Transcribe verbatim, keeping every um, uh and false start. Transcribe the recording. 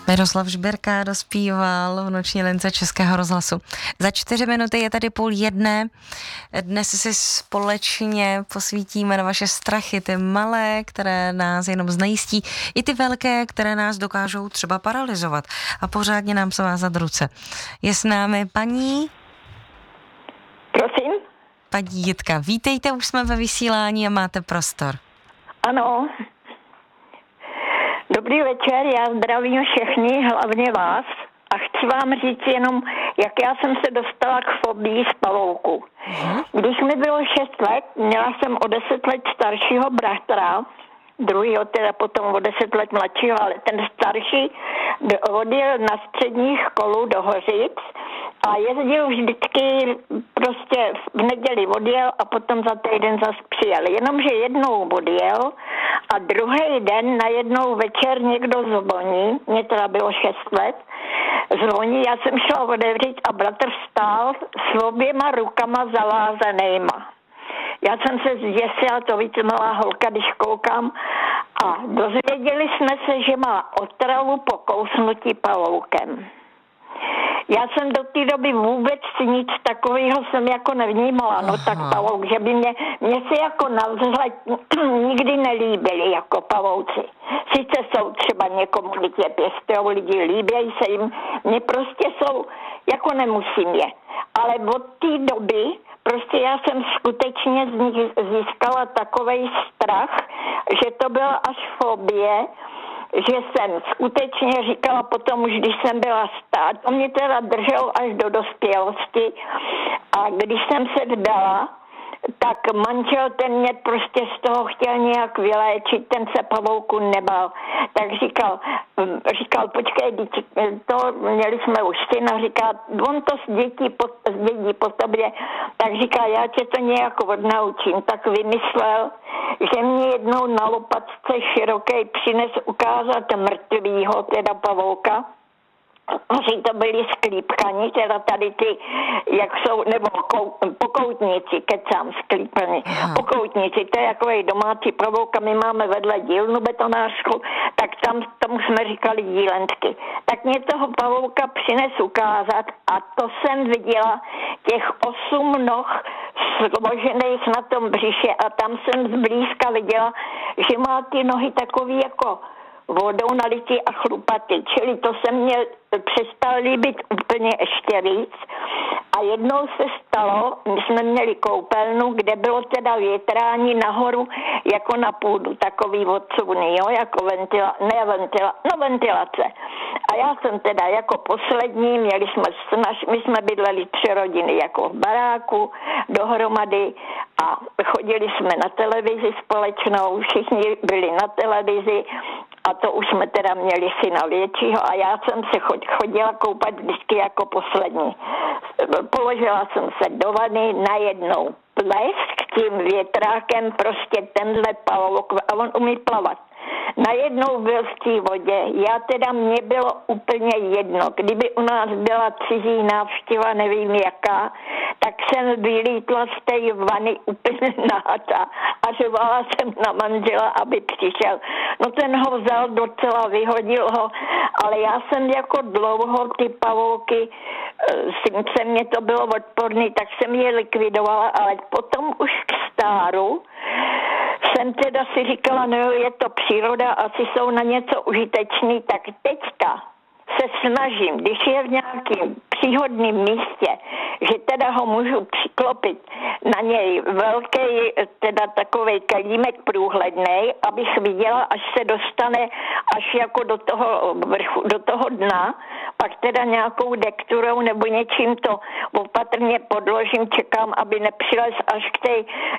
Miroslav Žbirka dospíval v noční lince Českého rozhlasu. Za čtyři minuty je tady půl jedné. Dnes si společně posvítíme na vaše strachy, ty malé, které nás jenom znejistí, i ty velké, které nás dokážou třeba paralyzovat a pořádně nám svázat ruce. Je s námi paní... Prosím? Paní Jitka, vítejte, už jsme ve vysílání a máte prostor. Ano. Dobrý večer, já zdravím všechny, hlavně vás. A chci vám říct jenom, jak já jsem se dostala k fobii z pavouku. Uh-huh. Když mi bylo šest let, měla jsem o deset let staršího bratra, druhýho teda potom o deset let mladšího, ale ten starší odjel na střední školu do Hořic a jezdil vždycky prostě v neděli odjel a potom za týden zas přijel. Jenomže jednou odjel a druhý den najednou večer někdo zvoní, mě teda bylo šest let, zvoní, já jsem šla otevřít a bratr stál s oběma rukama zavázanýma. Já jsem se zděsila, to víte, malá holka, když koukám, a dozvěděli jsme se, že má otravu po kousnutí pavoukem. Já jsem do té doby vůbec nic takového jsem jako nevnímala, no tak pavouk, že by mě, mě se jako na vzhled nikdy nelíbili jako pavouci. Sice jsou třeba někomu, kdy tě pěstou lidi, líbějí se jim, mě prostě jsou, jako nemusím je. Ale od té doby prostě já jsem skutečně z nich získala takovej strach, že to byla až fobie, že jsem skutečně říkala potom, už když jsem byla stát, to mě teda drželo až do dospělosti a když jsem se vdala, tak manžel ten mě prostě z toho chtěl nějak vyléčit, ten se pavouku nebal. Tak říkal, říkal, počkej, to měli jsme už syna, říká, on to z dětí po, z dětí po tobě, tak říká, já tě to nějak odnaučím. Tak vymyslel, že mě jednou na lopatce širokej přines ukázat mrtvýho, teda pavouka. Asi to byli sklípkani, teda tady ty, jak jsou, nebo kou, pokoutníci, kecám, sklípkani, pokoutníci, to je takovej domácí pavouk a my máme vedle dílnu betonářskou, tak tam tomu jsme říkali dílentky. Tak mě toho pavouka přines ukázat a to jsem viděla těch osm noh složených na tom břiše a tam jsem zblízka viděla, že má ty nohy takový jako vodou nalitý a chlupatý, čili to se mě přestal líbit úplně ještě víc. A jednou se stalo, my jsme měli koupelnu, kde bylo teda větrání nahoru jako na půdu, takový odsuvný, jo, jako ventila, ne ventila, no ventilace. A já jsem teda jako poslední, měli jsme snaž, my jsme bydleli tři rodiny jako v baráku dohromady a chodili jsme na televizi společnou, všichni byli na televizi a to už jsme teda měli syna většího a já jsem se chodila koupat vždycky jako poslední. Položila jsem se do vany, najednou plesk tím větrákem, prostě tenhle pavouk, a on umí plavat. Najednou byl v té vodě, já teda mě bylo úplně jedno, kdyby u nás byla cizí návštěva, nevím jaká, tak jsem vylítla z té vany úplně nahata a řvala jsem na manžela, aby přišel. No ten ho vzal docela, vyhodil ho, ale já jsem jako dlouho ty pavouky, se mě to bylo odporný, tak jsem je likvidovala, ale potom už k stáru jsem teda si říkala, no je to příroda, asi jsou na něco užitečný, tak teďka se snažím, když je v nějakém příhodném místě, že teda ho můžu přiklopit na něj velký, teda takovej kelímek průhlednej, abych viděla, až se dostane až jako do toho vrchu, do toho dna, pak teda nějakou dekturou nebo něčím to opatrně podložím, čekám, aby nepřilez až k té